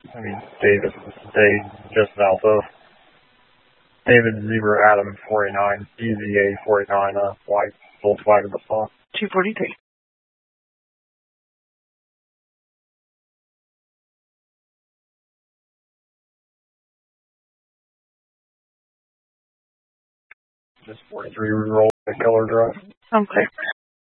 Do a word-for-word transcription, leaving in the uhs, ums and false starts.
I mean, David, Dave, just Alpha. David Zebra Adam forty-nine, E Z A forty-nine, uh, white, Volkswagen Passat. two forty-three. Just forty-three roll the killer drive. Okay.